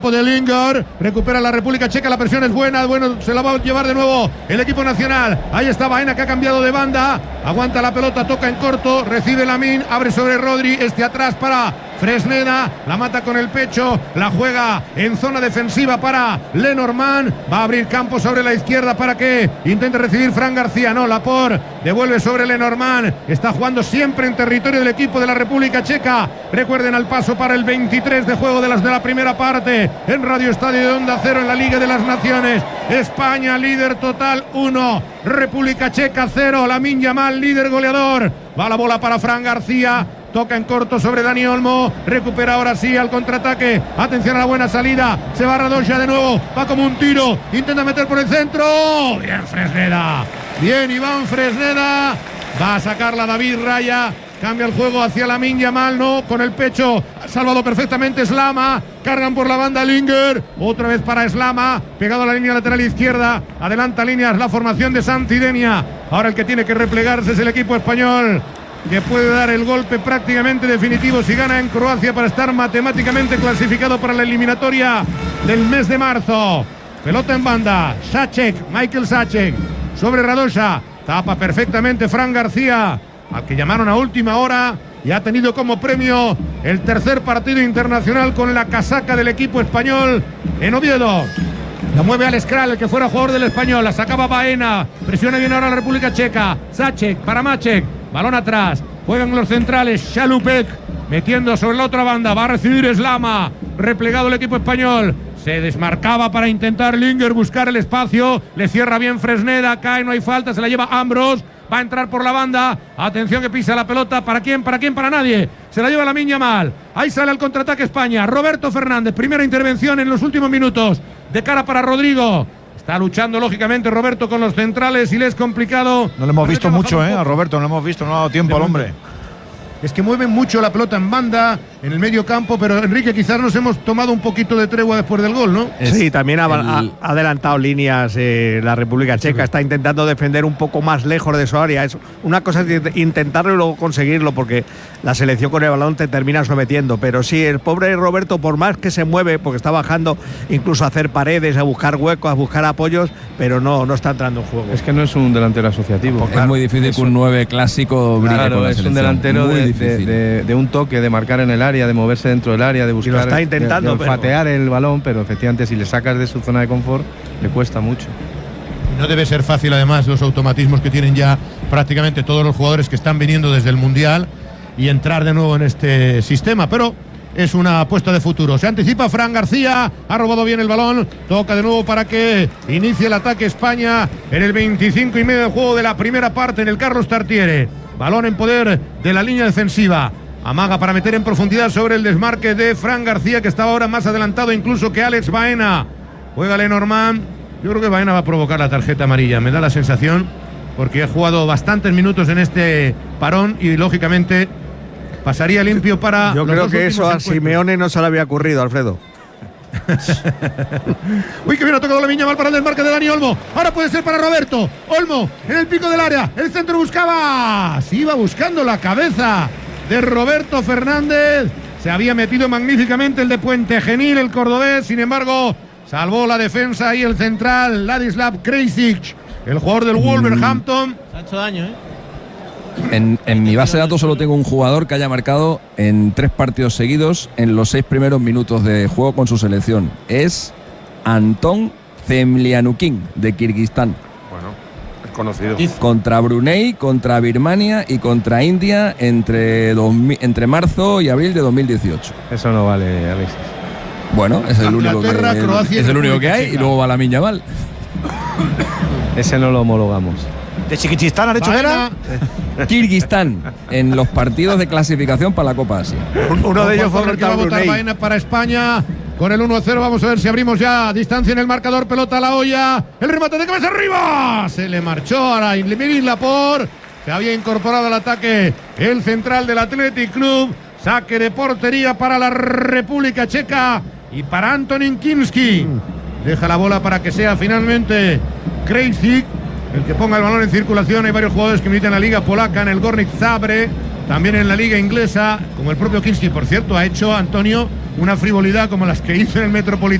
De Lingard, recupera la República Checa, la presión es buena, bueno, se la va a llevar de nuevo el equipo nacional. Ahí está Baena, que ha cambiado de banda, aguanta la pelota, toca en corto, recibe Lamine, abre sobre Rodri, atrás para Fresneda, la mata con el pecho, la juega en zona defensiva para Lenormand, va a abrir campo sobre la izquierda para que intente recibir Fran García, no, Laporte devuelve sobre Lenormand, está jugando siempre en territorio del equipo de la República Checa. Recuerden al paso para el 23 de juego de la primera parte en Radio Estadio de Onda Cero en la Liga de las Naciones. España líder total 1, República Checa 0, Lamine Yamal líder goleador. Va la bola para Fran García, toca en corto sobre Dani Olmo, recupera ahora sí al contraataque, atención a la buena salida, se va Radonja de nuevo, va como un tiro, intenta meter por el centro, bien Fresneda, bien Iván Fresneda, va a sacarla David Raya, cambia el juego hacia Lamine Yamal, no, con el pecho, ha salvado perfectamente Slama, cargan por la banda Lingard, otra vez para Slama, pegado a la línea lateral izquierda, adelanta líneas la formación de Santidenia, ahora el que tiene que replegarse es el equipo español, que puede dar el golpe prácticamente definitivo si gana en Croacia para estar matemáticamente clasificado para la eliminatoria del mes de marzo. Pelota en banda, Michael Sacek sobre Radonja, tapa perfectamente Fran García, al que llamaron a última hora y ha tenido como premio el tercer partido internacional con la casaca del equipo español en Oviedo. La mueve Alex Kral, el que fuera jugador del Español, la sacaba Baena, presiona bien ahora la República Checa, Sacek para Maček, balón atrás, juegan los centrales, Chalupek metiendo sobre la otra banda, va a recibir Slama, replegado el equipo español, se desmarcaba para intentar Lingard buscar el espacio, le cierra bien Fresneda, cae, no hay falta, se la lleva Ambrose, va a entrar por la banda, atención que pisa la pelota, ¿para quién? Para nadie, se la lleva Lamine Yamal, ahí sale el contraataque España, Roberto Fernández, primera intervención en los últimos minutos, de cara para Rodrigo, está luchando lógicamente Roberto con los centrales y le es complicado. No le hemos visto mucho a Roberto, no le hemos visto, no ha dado tiempo al hombre. Es que mueven mucho la pelota en banda, en el medio campo, pero Enrique, quizás nos hemos tomado un poquito de tregua después del gol, ¿no? Sí, también ha adelantado líneas la República Checa, sí. Está intentando defender un poco más lejos de su área. Es una cosa es intentarlo y luego conseguirlo, porque la selección con el balón te termina sometiendo, pero sí, el pobre Roberto, por más que se mueve, porque está bajando incluso a hacer paredes, a buscar huecos, a buscar apoyos, pero no está entrando en juego. Es que no es un delantero asociativo. Es muy difícil que un 9 clásico brille con la es selección. Un delantero de un toque, de marcar en el área, de moverse dentro del área, de buscar, y lo está intentando, de olfatear el balón, pero efectivamente si le sacas de su zona de confort le cuesta mucho. No debe ser fácil además los automatismos que tienen ya prácticamente todos los jugadores que están viniendo desde el Mundial y entrar de nuevo en este sistema, pero es una apuesta de futuro. Se anticipa Fran García, ha robado bien el balón, toca de nuevo para que inicie el ataque España en el 25 y medio de juego de la primera parte en el Carlos Tartiere. Balón en poder de la línea defensiva. Amaga para meter en profundidad sobre el desmarque de Fran García, que estaba ahora más adelantado incluso que Alex Baena. Juega Lenormand. Yo creo que Baena va a provocar la tarjeta amarilla, me da la sensación, porque ha jugado bastantes minutos en este parón y lógicamente pasaría limpio para... Yo creo que eso a Simeone no se le había ocurrido, Alfredo. Uy, que bien ha tocado Lamine Yamal para el desmarque de Dani Olmo. Ahora puede ser para Roberto. Olmo en el pico del área. El centro buscaba. Se iba buscando la cabeza de Roberto Fernández. Se había metido magníficamente el de Puente Genil, el cordobés. Sin embargo, salvó la defensa y el central Ladislav Krejcic, el jugador del Wolverhampton. Se ha hecho daño, ¿eh? En mi base de datos solo tengo un jugador que haya marcado en 3 partidos seguidos en los 6 primeros minutos de juego con su selección. Es Anton Zemlianukin, de Kirguistán. Bueno, es conocido. Contra Brunei, contra Birmania y contra India entre marzo y abril de 2018. Eso no vale, Alexis. Bueno, es el único que hay y luego va Lamine Yamal. Ese no lo homologamos. ¿De Chiquichistán ha dicho que era? Kirguistán, en los partidos de clasificación para la Copa Asia. Uno de ellos fue el que va a votar Baena para España. Con el 1-0 vamos a ver si abrimos ya distancia en el marcador. Pelota a la olla. El remate de cabeza arriba. Se le marchó a Lamine Laporte. Se había incorporado al ataque el central del Athletic Club. Saque de portería para la República Checa y para Antonín Kinski. Deja la bola para que sea finalmente Krejcic el que ponga el balón en circulación. Hay varios jugadores que militan en la liga polaca, en el Górnik Zabrze, también en la liga inglesa, como el propio Kinski. Por cierto, ha hecho, Antonio, una frivolidad como las que hizo en el Metropolitano.